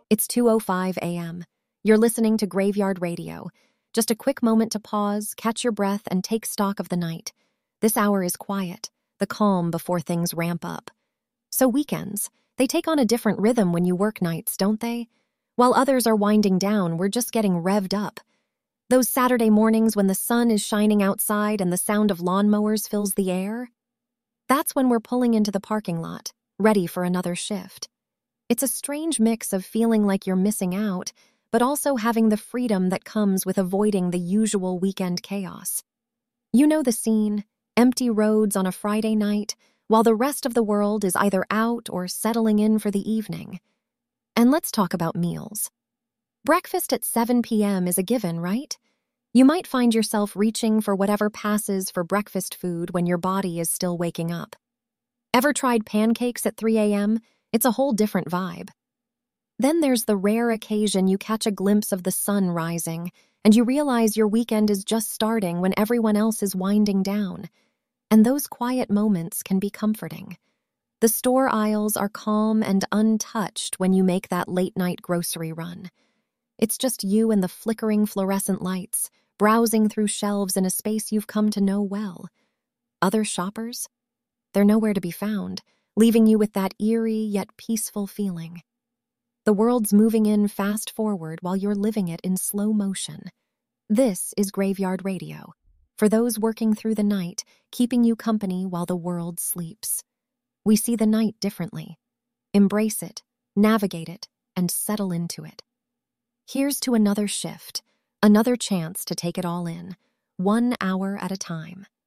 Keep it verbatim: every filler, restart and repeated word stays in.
It's two oh five a.m. You're listening to Graveyard Radio. Just a quick moment to pause, catch your breath, and take stock of the night. This hour is quiet, the calm before things ramp up. So weekends, they take on a different rhythm when you work nights, don't they? While others are winding down, we're just getting revved up. Those Saturday mornings when the sun is shining outside and the sound of lawnmowers fills the air? That's when we're pulling into the parking lot, ready for another shift. It's a strange mix of feeling like you're missing out, but also having the freedom that comes with avoiding the usual weekend chaos. You know the scene, empty roads on a Friday night, while the rest of the world is either out or settling in for the evening. And let's talk about meals. Breakfast at seven p.m. is a given, right? You might find yourself reaching for whatever passes for breakfast food when your body is still waking up. Ever tried pancakes at three a.m.? It's a whole different vibe. Then there's the rare occasion you catch a glimpse of the sun rising, and you realize your weekend is just starting when everyone else is winding down. And those quiet moments can be comforting. The store aisles are calm and untouched when you make that late-night grocery run. It's just you and the flickering fluorescent lights, browsing through shelves in a space you've come to know well. Other shoppers? They're nowhere to be found, leaving you with that eerie yet peaceful feeling. The world's moving in fast forward while you're living it in slow motion. This is Graveyard Radio, for those working through the night, keeping you company while the world sleeps. We see the night differently. Embrace it, navigate it, and settle into it. Here's to another shift, another chance to take it all in, one hour at a time.